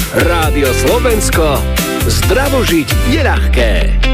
Rádio Slovensko. Zdravo žiť je ľahké.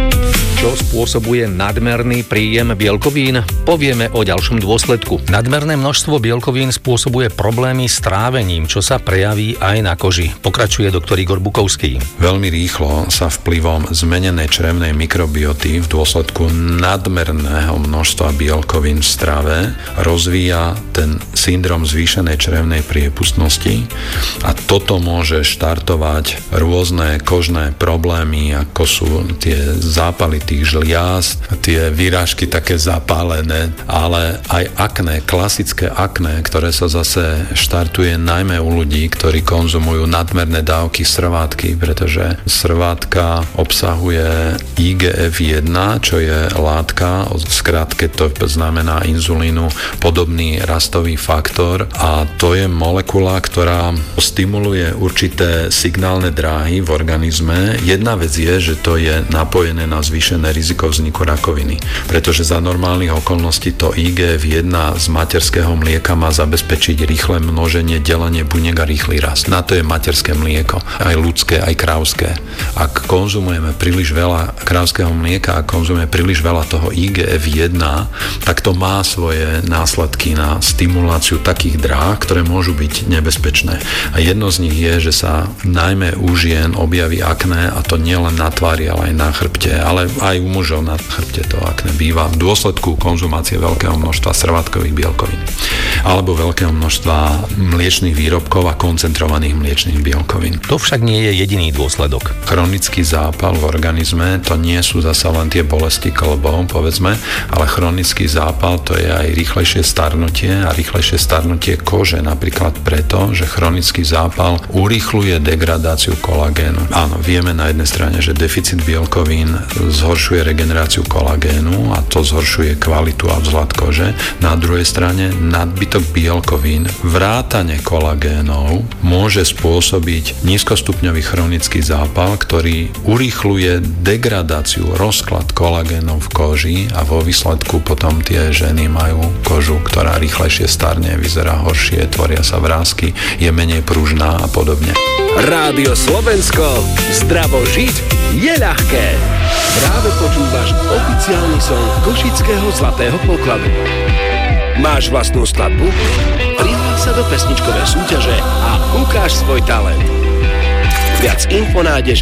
Čo spôsobuje nadmerný príjem bielkovín? Povieme o ďalšom dôsledku. Nadmerné množstvo bielkovín spôsobuje problémy s trávením, čo sa prejaví aj na koži. Pokračuje doktor Igor Bukovský. Veľmi rýchlo sa vplyvom zmenenej črevnej mikrobioty v dôsledku nadmerného množstva bielkovín v strave rozvíja ten syndrom zvýšenej črevnej priepustnosti a toto môže štartovať rôzne kožné problémy, ako sú tie zápaly tých žliaz, tie výrážky také zapálené, ale aj akné, klasické akné, ktoré sa zase štartuje najmä u ľudí, ktorí konzumujú nadmerné dávky srvátky, pretože srvátka obsahuje IGF-1, čo je látka, v skratke to znamená inzulínu, podobný rastový faktor a to je molekula, ktorá stimuluje určité signálne dráhy v organizme. Jedna vec je, že to je napojené na zvýšené riziko vzniku rakoviny, pretože za normálnych okolností to IGF-1 z materského mlieka má zabezpečiť rýchle množenie, delenie buniek a rýchly rast. Na to je materské mlieko, aj ľudské, aj krávské. Ak konzumujeme príliš veľa krávskeho mlieka a konzumujeme príliš veľa toho IGF-1, tak to má svoje následky na stimuláciu takých dráh, ktoré môžu byť nebezpečné. A jedno z nich je, že sa najmä u žien objaví akné, a to nielen na tvári, ale aj na chrbte, ale aj u mužov na chrbte to akné býva v dôsledku konzumácie veľkého množstva srvátkových bielkovín alebo veľkého množstva mliečnych výrobkov a koncentrovaných mliečnych bielkovín. To však nie je jediný dôsledok. Chronický zápal v organizme, to nie sú zasa len tie bolesti kĺbov, povedzme, ale chronický zápal to je aj rýchlejšie starnutie a rýchlejšie starnutie kože, napríklad preto, že chronický zápal urýchľuje degradáciu kolagénu. Áno, vieme na jednej strane, že deficit bielkovín zhoršuje regeneráciu kolagénu a to zhoršuje kvalitu a vzhľad kože. Na druhej strane nadbytok bielkovín, vrátane kolagénov môže spôsobiť nízkostupňový chronický zápal, ktorý urýchľuje degradáciu, rozklad kolagénov v koži a vo výsledku potom tie ženy majú kožu, ktorá rýchlejšie starne, vyzerá horšie, tvoria sa vrásky, je menej pružná a podobne. Rádio Slovensko. Zdravo žiť je ľahké. Práve počúvaš oficiálny song Košického Zlatého pokladu. Máš vlastnú skladbu? Prihlás sa do pesničkovej súťaže a ukáž svoj talent. Viac info nájdeš